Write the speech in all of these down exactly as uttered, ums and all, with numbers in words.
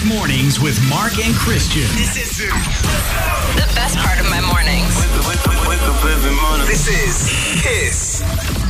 Kiss Mornings with Mark and Christian. This is the best part of my mornings. Wake up, wake up every morning. This is Kiss.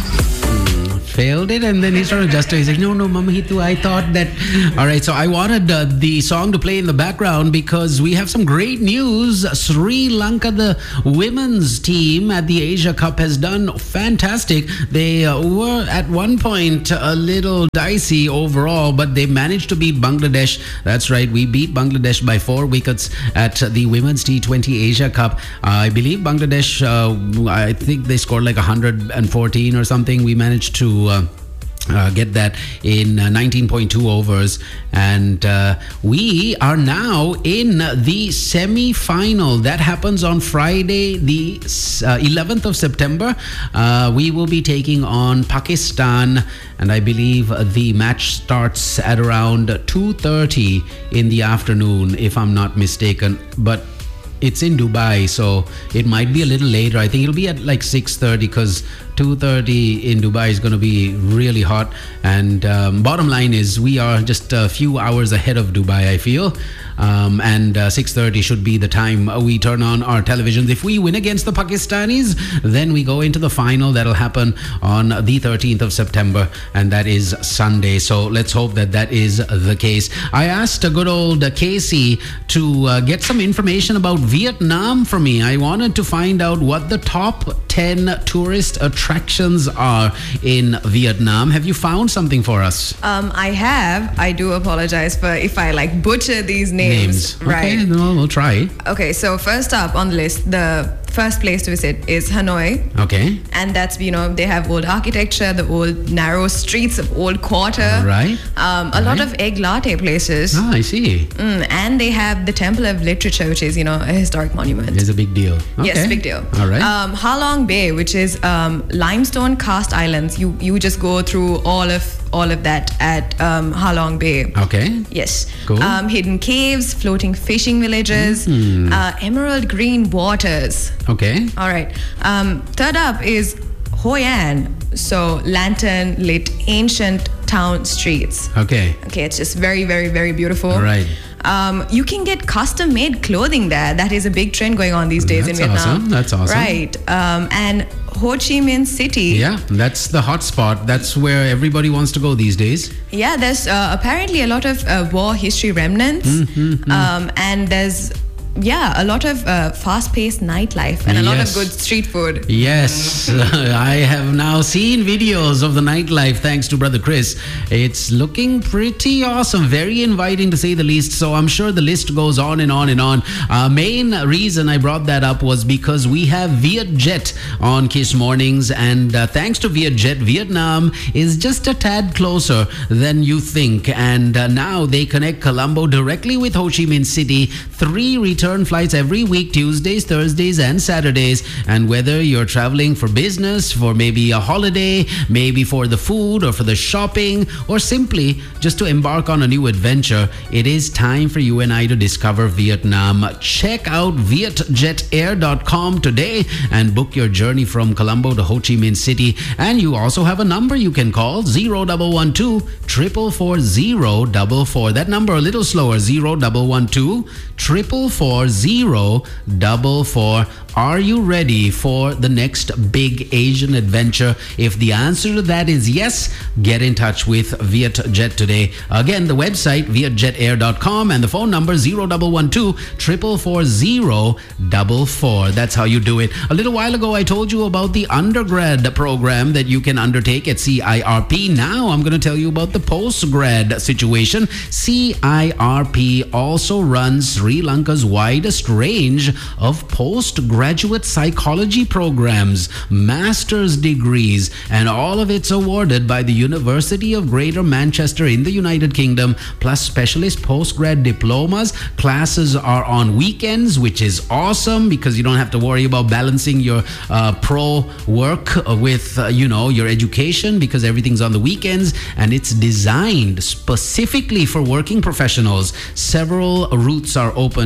Failed it, and then he started justifying. He's like, no, no, Mama Hitu, I thought that... All right, so I wanted uh, the song to play in the background because we have some great news. Sri Lanka, the women's team at the Asia Cup, has done fantastic. They uh, were at one point a little dicey overall, but they managed to beat Bangladesh. That's right, we beat Bangladesh by four wickets at the women's T twenty Asia Cup. Uh, I believe Bangladesh, uh, I think they scored like one hundred fourteen or something. We managed to Uh, uh, get that in uh, nineteen point two overs, and uh, we are now in the semi-final. That happens on Friday, the uh, eleventh of September. Uh, we will be taking on Pakistan, and I believe the match starts at around two thirty in the afternoon, if I'm not mistaken. But it's in Dubai, so it might be a little later. I think it'll be at like six thirty because two thirty in Dubai is going to be really hot. And um, bottom line is we are just a few hours ahead of Dubai, I feel. Um, and uh, six thirty should be the time we turn on our televisions. If we win against the Pakistanis, then we go into the final. That'll happen on the thirteenth of September, and that is Sunday. So let's hope that that is the case. I asked a good old Casey to uh, get some information about Vietnam for me. I wanted to find out what the top ten tourist attractions are in Vietnam. Have you found something for us? Um, I have. I do apologize for if I like butcher these names. Names. Right. Okay, no, we'll try. Okay, so first up on the list, the first place to visit is Hanoi. Okay. And that's, you know, they have old architecture, the old narrow streets of Old Quarter. Right. Um, a right. lot of egg latte places. Ah, I see. Mm, and they have the Temple of Literature, which is, you know, a historic monument. It's a big deal. Okay. Yes, big deal. All right. Um, Ha Long Bay, which is um, limestone cast islands. You you just go through all of all of that at um, Ha Long Bay. Okay. Yes. Cool. Um, hidden caves, floating fishing villages, mm. uh, emerald green waters. Okay. All right. Um, third up is Hoi An. So lantern lit ancient town streets. Okay. Okay, it's just very, very, very beautiful. Right. Um, you can get custom made clothing there. That is a big trend going on these days That's in Vietnam. Awesome. That's awesome. Right. Um, and Ho Chi Minh City. Yeah, that's the hot spot. That's where everybody wants to go these days. Yeah, there's uh, apparently a lot of uh, war history remnants. Mm-hmm. Um, and there's yeah, a lot of uh, fast-paced nightlife and a lot Yes. of good street food. Yes, I have now seen videos of the nightlife thanks to Brother Chris. It's looking pretty awesome, very inviting to say the least. So I'm sure the list goes on and on and on. Uh, main reason I brought that up was because we have Vietjet on Kiss Mornings, and uh, thanks to Vietjet, Vietnam is just a tad closer than you think. And uh, now they connect Colombo directly with Ho Chi Minh City. Three return flights every week, Tuesdays, Thursdays, and Saturdays. And whether you're traveling for business, for maybe a holiday, maybe for the food or for the shopping, or simply just to embark on a new adventure, it is time for you and I to discover Vietnam. Check out vietjet air dot com today and book your journey from Colombo to Ho Chi Minh City. And you also have a number you can call, zero one one two, four four four, zero four four. That number a little slower, zero one one two, four four four, zero four four. Are you ready for the next big Asian adventure? If the answer to that is yes, get in touch with Vietjet today. Again, the website vietjet air dot com and the phone number zero one one two, four four four, zero four four. That's how you do it. A little while ago, I told you about the undergrad program that you can undertake at C I R P. Now I'm going to tell you about the postgrad situation. C I R P also runs Sri Lanka's widest range of postgrad graduate psychology programs, master's degrees, and all of it's awarded by the University of Greater Manchester in the United Kingdom, plus specialist postgrad diplomas. Classes are on weekends, which is awesome because you don't have to worry about balancing your uh, pro work with, uh, you know, your education, because everything's on the weekends, and it's designed specifically for working professionals. Several routes are open to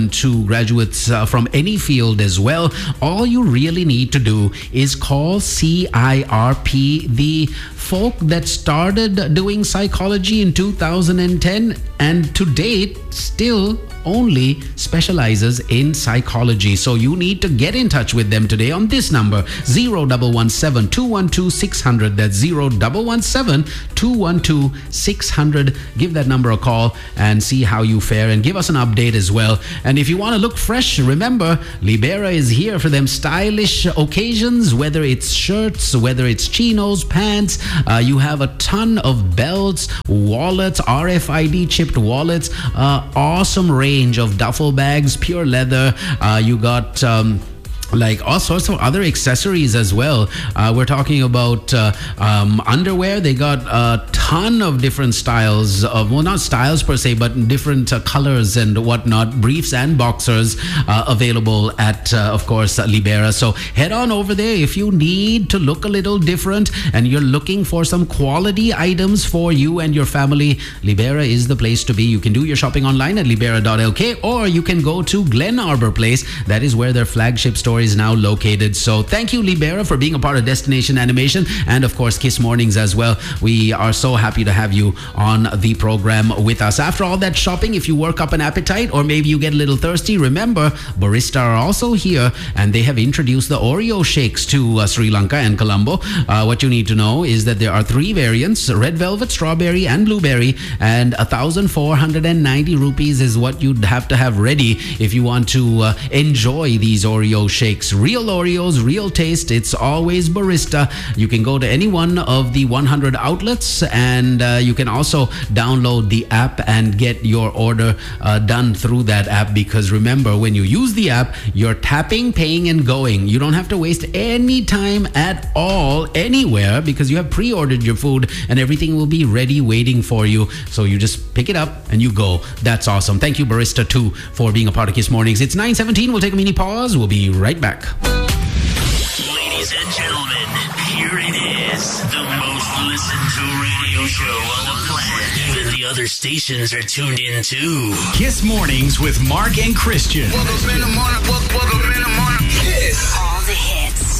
graduates uh, from any field as well. All you really need to do is call C I R P, the folk that started doing psychology in two thousand ten and to date still only specializes in psychology. So you need to get in touch with them today on this number, zero one one seven, two one two, six zero zero. That's zero one one seven, two one two, six zero zero. Give that number a call and see how you fare and give us an update as well. And if you want to look fresh, remember, Libera is here for them stylish occasions, whether it's shirts, whether it's chinos, pants. Uh, you have a ton of belts, wallets, R F I D chipped wallets, uh, awesome range of duffel bags, pure leather. Uh, you got um, like all sorts of other accessories as well. Uh, we're talking about uh, um, underwear. They got a ton of different styles of, well, not styles per se, but different uh, colors and whatnot, briefs and boxers uh, available at, uh, of course, uh, Libera. So head on over there if you need to look a little different and you're looking for some quality items for you and your family. Libera is the place to be. You can do your shopping online at libera dot l k, or you can go to Glen Arbor Place. That is where their flagship store is now located. So thank you, Libera, for being a part of Destination Animation and of course Kiss Mornings as well. We are so happy to have you on the program with us. After all that shopping, if you work up an appetite or maybe you get a little thirsty, remember Barista are also here and they have introduced the Oreo shakes to uh, Sri Lanka and Colombo. Uh, what you need to know is that there are three variants, red velvet, strawberry and blueberry, and one thousand four hundred ninety rupees is what you'd have to have ready if you want to uh, enjoy these Oreo shakes. Real Oreos, real taste. It's always Barista. You can go to any one of the one hundred outlets and uh, you can also download the app and get your order uh, done through that app, because remember, when you use the app, you're tapping, paying and going. You don't have to waste any time at all anywhere because you have pre-ordered your food and everything will be ready waiting for you. So you just pick it up and you go. That's awesome. Thank you, Barista, too, for being a part of Kiss Mornings. It's nine seventeen. We'll take a mini pause. We'll be right back. Ladies and gentlemen, here it is, the most listened to radio show on the planet. Even the other stations are tuned in too. Kiss Mornings with Mark and Christian. Woke up in the morning, woke, woke up in the morning. Kiss. All the hits.